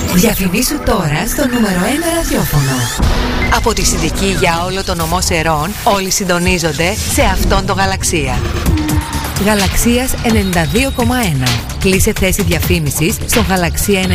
Διαφημίσου τώρα στο νούμερο 1 ραδιόφωνο. Από τη Συνδική για όλο το νομό Σερών, όλοι συντονίζονται σε αυτόν το Γαλαξία. Γαλαξίας 92,1. Κλείσε θέση διαφήμισης στο Γαλαξία